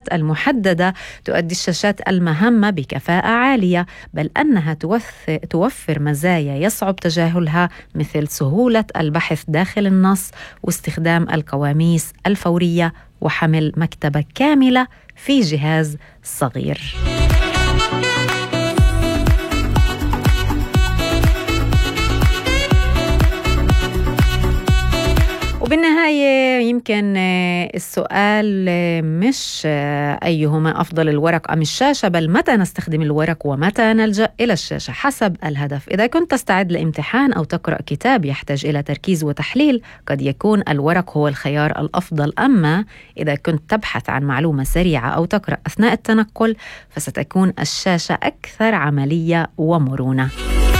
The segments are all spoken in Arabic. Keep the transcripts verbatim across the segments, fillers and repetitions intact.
المحددة تؤدي الشاشات المهمة بكفاءة عالية، بل أنها توفر مزايا يصعب تجاهلها مثل سهولة البحث داخل النص واستخدام القواميس الفورية وحمل مكتبة كاملة في جهاز صغير. وبالنهاية يمكن السؤال مش أيهما أفضل، الورق أم الشاشة، بل متى نستخدم الورق ومتى نلجأ إلى الشاشة حسب الهدف. إذا كنت تستعد لامتحان أو تقرأ كتاب يحتاج إلى تركيز وتحليل، قد يكون الورق هو الخيار الأفضل. أما إذا كنت تبحث عن معلومة سريعة أو تقرأ أثناء التنقل، فستكون الشاشة أكثر عملية ومرونة.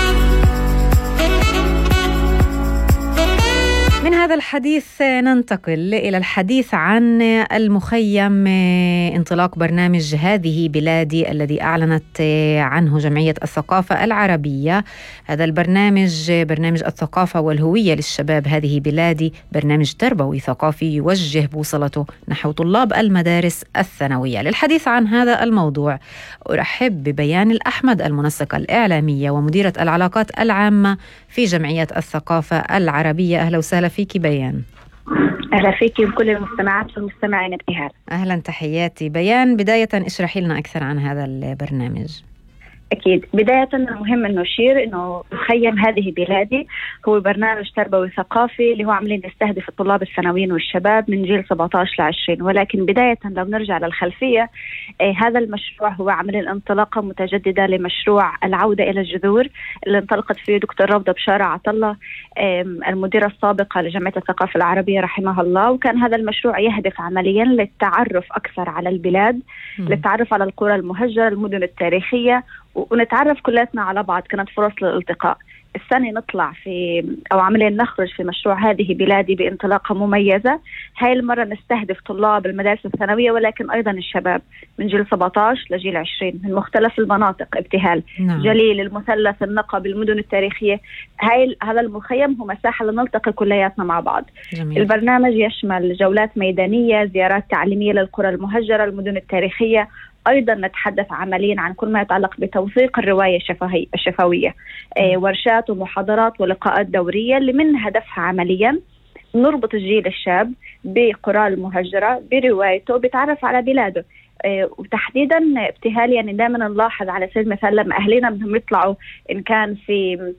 من هذا الحديث ننتقل إلى الحديث عن المخيم، انطلاق برنامج هذه بلادي الذي أعلنت عنه جمعية الثقافة العربية. هذا البرنامج برنامج الثقافة والهوية للشباب هذه بلادي، برنامج تربوي ثقافي يوجه بوصلته نحو طلاب المدارس الثانوية. للحديث عن هذا الموضوع أرحب ببيان الأحمد، المنسقة الإعلامية ومديرة العلاقات العامة في جمعية الثقافة العربية. أهلا وسهلا فيك بيان. أهلا فيك وكل المستمعات والمستمعين ابتهال. أهلا، تحياتي. بيان، بداية اشرحي لنا أكثر عن هذا البرنامج. أكيد. بداية مهم أن نشير أنه مخيم هذه بلادي هو برنامج تربوي ثقافي اللي هو عاملين يستهدف الطلاب الثانويين والشباب من جيل سبعة عشر لعشرين. ولكن بداية لو نرجع للخلفية، آه هذا المشروع هو عاملين انطلاقة متجددة لمشروع العودة إلى الجذور اللي انطلقت فيه دكتور روضة بشارة عطلة، آه المديرة السابقة لجمعية الثقافة العربية رحمها الله. وكان هذا المشروع يهدف عمليا للتعرف أكثر على البلاد، م. للتعرف على القرى المهجرة، المدن التاريخية، ونتعرف كلاتنا على بعض. كانت فرص للالتقاء. السنة نطلع في أو عمليا نخرج في مشروع هذه بلادي بانطلاقة مميزة. هاي المرة نستهدف طلاب المدارس الثانوية ولكن أيضا الشباب من جيل سبعة عشر لجيل عشرين من مختلف المناطق، ابتهال، نعم. جليل، المثلث، النقب، المدن التاريخية. هاي هذا المخيم هو مساحة لنلتقي كلياتنا مع بعض. جميل. البرنامج يشمل جولات ميدانية، زيارات تعليمية للقرى المهجرة، المدن التاريخية. أيضا نتحدث عمليا عن كل ما يتعلق بتوثيق الرواية الشفوية، آه ورشات ومحاضرات ولقاءات دورية اللي من هدفها عمليا نربط الجيل الشاب بقرى المهجرة بروايته، بيتعرف على بلاده. آه وتحديدا ابتهال، يعني دائما نلاحظ على سبيل المثال لما أهلنا بدهم يطلعوا إن كان في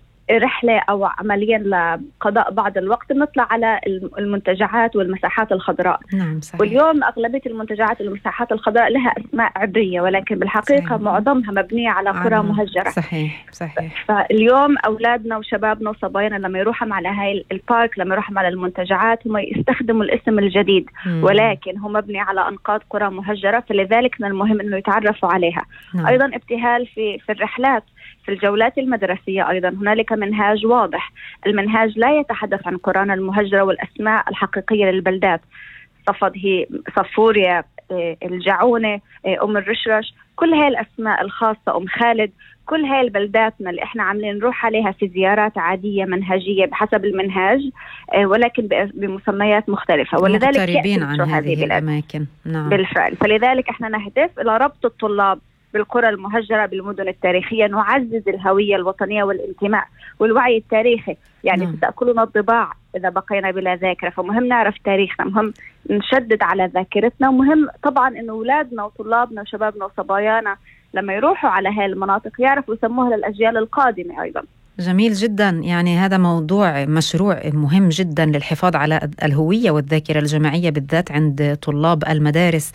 رحلة أو عمليا لقضاء بعض الوقت، بنطلع على المنتجعات والمساحات الخضراء. نعم، صحيح. واليوم أغلبية المنتجعات والمساحات الخضراء لها أسماء عبرية، ولكن بالحقيقة صحيح. معظمها مبنية على قرى آه. مهجرة. صحيح صحيح. فاليوم أولادنا وشبابنا وصبايانا لما يروحوا على هاي البارك، لما يروحوا على المنتجعات، هم يستخدموا الاسم الجديد، م. ولكن هو مبني على أنقاض قرى مهجرة، فلذلك من المهم أنه يتعرفوا عليها. نعم. أيضا ابتهال في في الرحلات، في الجولات المدرسية أيضا هنالك منهاج واضح. المنهاج لا يتحدث عن قرانا المهجرة والأسماء الحقيقية للبلدات، صفد هي صفوريا، الجعونة، أم الرشرش، كل هاي الأسماء الخاصة، أم خالد، كل هاي البلداتنا اللي احنا عاملين نروح عليها في زيارات عادية منهجية بحسب المنهاج، ولكن بمسميات مختلفة، ولذلك مقتربين عن هذه الأماكن. نعم. بالفعل. فلذلك احنا نهدف إلى ربط الطلاب بالقرى المهجرة بالمدن التاريخية، نعزز الهوية الوطنية والانتماء والوعي التاريخي. يعني نعم. تأكلنا الضباع إذا بقينا بلا ذاكرة، فمهم نعرف تاريخنا، مهم نشدد على ذاكرتنا، ومهم طبعا إن أولادنا وطلابنا وشبابنا وصبايانا لما يروحوا على هذه المناطق يعرفوا يسموها للأجيال القادمة أيضا. جميل جدا. يعني هذا موضوع مشروع مهم جدا للحفاظ على الهوية والذاكرة الجماعية بالذات عند طلاب المدارس.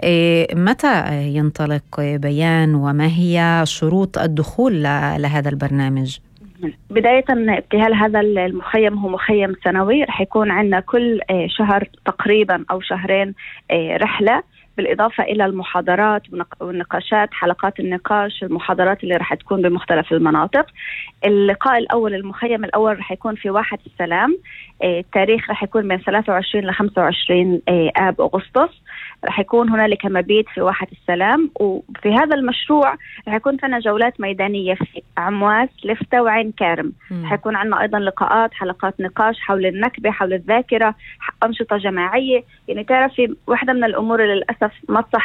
متى ينطلق بيان، وما هي شروط الدخول لهذا البرنامج؟ بداية ابتهال، هذا المخيم هو مخيم سنوي، رح يكون عندنا كل شهر تقريبا أو شهرين رحلة، بالإضافة إلى المحاضرات والنقاشات، حلقات النقاش، المحاضرات اللي رح تكون بمختلف المناطق. اللقاء الأول، المخيم الأول رح يكون في واحة السلام، التاريخ رح يكون من ثلاثة وعشرين إلى خمسة وعشرين آب أغسطس. رح يكون هنالك مبيت في واحة السلام. وفي هذا المشروع رح يكون فينا جولات ميدانية في عمواس، لفتة، وعين كارم. رح يكون عندنا أيضا لقاءات، حلقات نقاش حول النكبة، حول الذاكرة، أنشطة جماعية. يعني تعرفي واحدة من الأمور اللي للأسف ما تصح